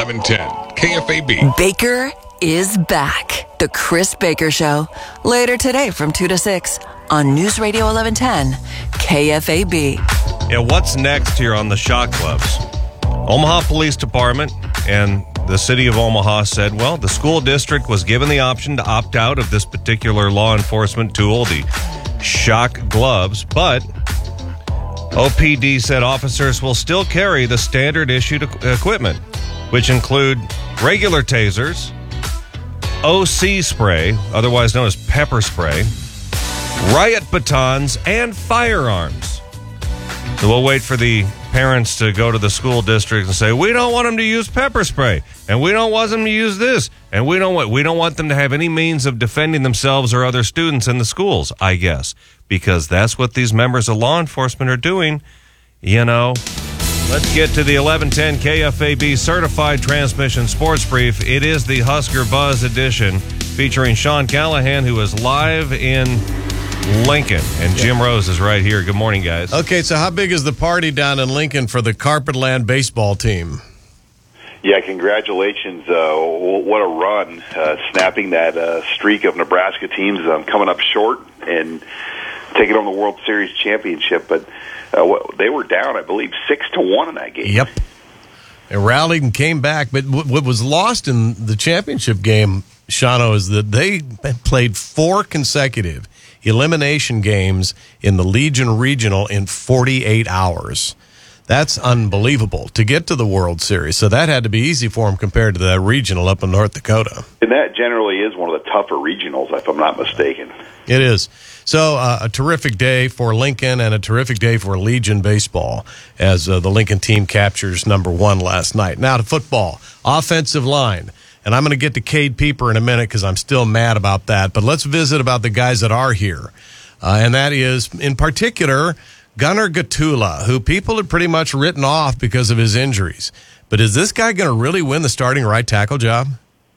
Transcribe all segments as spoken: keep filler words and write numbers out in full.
eleven ten K F A B. Baker is back. The Chris Baker Show. Later today from two to six on News Radio eleven ten K F A B. Yeah, what's next here on the shot gloves? Omaha Police Department and the city of Omaha said, well, the school district was given the option to opt out of this particular law enforcement tool, the shock gloves, but O P D said officers will still carry the standard issued equipment, which include regular tasers, O C spray, otherwise known as pepper spray, riot batons, and firearms. So we'll wait for the parents to go to the school district and say, we don't want them to use pepper spray, and we don't want them to use this, and we don't want we don't want them to have any means of defending themselves or other students in the schools, I guess, because that's what these members of law enforcement are doing, you know. Let's get to the eleven ten K F A B Certified Transmission Sports Brief. It is the Husker Buzz edition featuring Sean Callahan, who is live in Lincoln, and Jim Rose is right here. Good morning, guys. Okay, so how big is the party down in Lincoln for the Carpetland baseball team? Yeah, congratulations. Uh, what a run. Uh, snapping that uh, streak of Nebraska teams um, coming up short and taking on the World Series championship. But uh, what, they were down, I believe, six to one in that game. Yep. They rallied and came back. But w- what was lost in the championship game, Shano, is that they played four consecutive elimination games in the Legion Regional in forty-eight hours. That's unbelievable to get to the World Series. So that had to be easy for them compared to that regional up in North Dakota. And that generally is one of the tougher regionals, if I'm not mistaken. It is. So uh, a terrific day for Lincoln and a terrific day for Legion baseball as uh, the Lincoln team captures number one last night. Now to football, offensive line. And I'm going to get to Cade Pieper in a minute because I'm still mad about that. But let's visit about the guys that are here. Uh, and that is, in particular, Gunnar Gatula, who people had pretty much written off because of his injuries. But is this guy going to really win the starting right tackle job?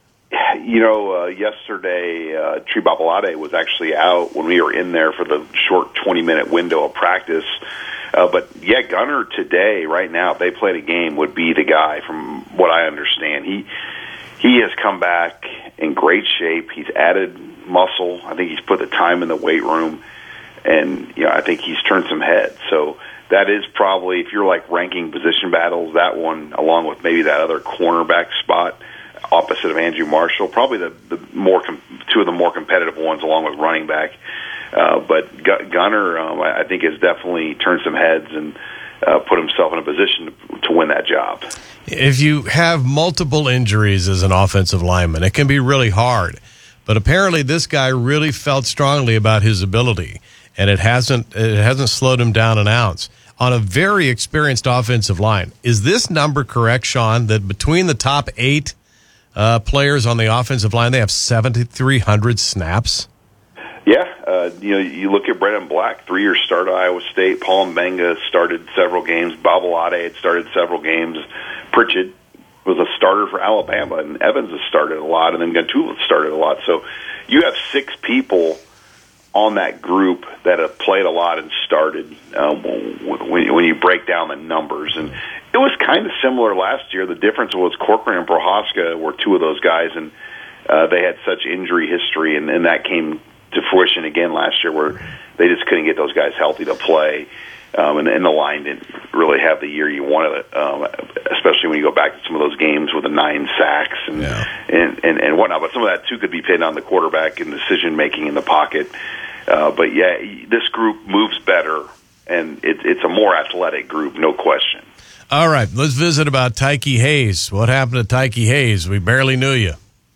You know, uh, yesterday, uh, Tree Babalade was actually out when we were in there for the short twenty-minute window of practice. Uh, but, yeah, Gunnar today, right now, if they played a game, would be the guy from what I understand. He... He has come back in great shape. He's added muscle. I think he's put the time in the weight room, and you know I think he's turned some heads. So that is probably, if you're like ranking position battles, that one along with maybe that other cornerback spot opposite of Andrew Marshall, probably the the more com- two of the more competitive ones along with running back. Uh, but Gu- Gunnar, um, I think, has definitely turned some heads and uh, put himself in a position to, to win that job. If you have multiple injuries as an offensive lineman, it can be really hard. But apparently this guy really felt strongly about his ability, and it hasn't it hasn't slowed him down an ounce. On a very experienced offensive line. Is this number correct, Sean, that between the top eight uh, players on the offensive line, they have seventy-three hundred snaps? Yeah, uh, you know, you look at Brennan Black, three-year start at Iowa State. Paul Mbenga started several games. Babalade had started several games. Pritchett was a starter for Alabama, and Evans has started a lot, and then Gatula started a lot. So you have six people on that group that have played a lot and started um, when, when you break down the numbers. And it was kind of similar last year. The difference was Corcoran and Prohaska were two of those guys, and uh, they had such injury history, and, and that came to fruition again last year where they just couldn't get those guys healthy to play. Um, and, and the line didn't really have the year you wanted it, um, especially when you go back to some of those games with the nine sacks and, yeah. and, and, and whatnot. But some of that, too, could be pinned on the quarterback and decision-making in the pocket. Uh, but, yeah, this group moves better, and it, it's a more athletic group, no question. All right, let's visit about Tyke Hayes. What happened to Tyke Hayes? We barely knew you.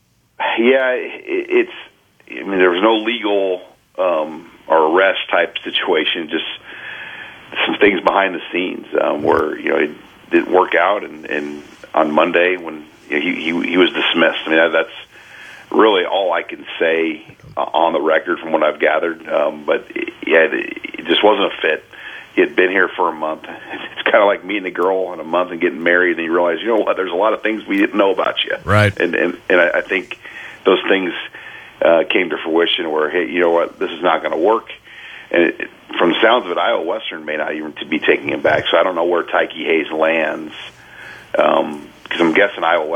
Yeah, it, it's – I mean, there was no legal um, or arrest-type situation, just – some things behind the scenes um, where you know it didn't work out, and, and on Monday when you know, he, he he was dismissed. I mean that's really all I can say uh, on the record from what I've gathered. Um, but it, yeah, it, it just wasn't a fit. He had been here for a month. It's kind of like meeting a girl in a month and getting married, and you realize you know what? There's a lot of things we didn't know about you. Right. And and and I, I think those things uh, came to fruition where hey, you know what? This is not going to work. And it, from the sounds of it, Iowa Western may not even be taking him back. So I don't know where Tyke Hayes lands because um, I'm guessing Iowa